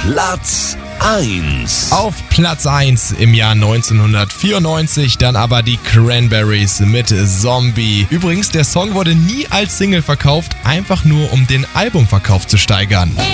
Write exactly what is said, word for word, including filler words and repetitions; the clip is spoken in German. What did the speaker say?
Platz eins. Auf Platz eins im Jahr neunzehnhundertvierundneunzig dann aber die Cranberries mit Zombie. Übrigens, der Song wurde nie als Single verkauft, einfach nur um den Albumverkauf zu steigern.